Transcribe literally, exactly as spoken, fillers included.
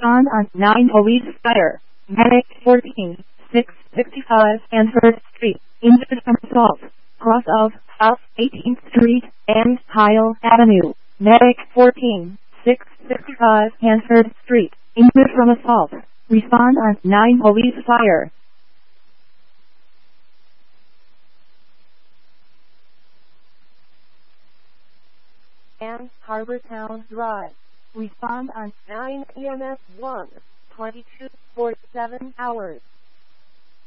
Respond on nine Police Fire. Medic fourteen, six sixty-five Hanford Street. Injured from assault. Cross of South eighteenth Street and Kyle Avenue. Medic fourteen, six sixty-five Hanford Street. Injured from assault. Respond on nine Police Fire. And Harbor Town Drive. Respond on nine E M S one, twenty-two, forty-seven hours.